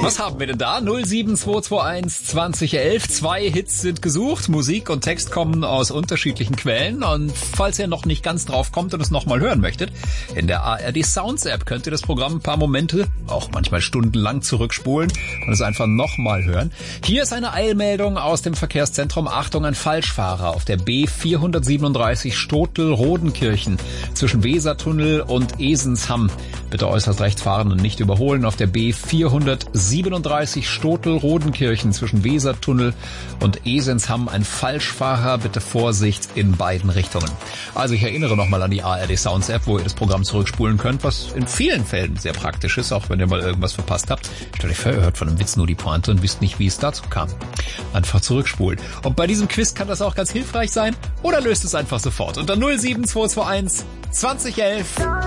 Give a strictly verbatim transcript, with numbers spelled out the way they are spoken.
Was haben wir denn da? null sieben zwei zwei eins zwanzig elf. Zwei Hits sind gesucht. Musik und Text kommen aus unterschiedlichen Quellen. Und falls ihr noch nicht ganz drauf kommt und es nochmal hören möchtet, in der A R D Sounds App könnt ihr das Programm ein paar Momente, auch manchmal stundenlang zurückspulen und es einfach nochmal hören. Hier ist eine Eilmeldung aus dem Verkehrszentrum. Achtung, ein Falschfahrer auf der B vierhundertsiebenunddreißig Stotel-Rodenkirchen zwischen Wesertunnel und Esensham. Bitte äußerst rechts fahren und nicht überholen. Auf der B vierhundertsiebenunddreißig Stotel-Rodenkirchen zwischen Wesertunnel und Esensham ein Falschfahrer. Bitte Vorsicht in beiden Richtungen. Also ich erinnere nochmal an die A R D Sounds App, wo ihr das Programm zurückspulen könnt, was in vielen Fällen sehr praktisch ist, auch wenn ihr mal irgendwas verpasst habt. Stellt euch vor, ihr hört von einem Witz nur die Pointe und wisst nicht, wie es dazu kam. Einfach zurückspulen. Und bei diesem Quiz kann das auch ganz hilfreich sein oder löst es einfach sofort unter null sieben zwei zwei eins zwanzig elf.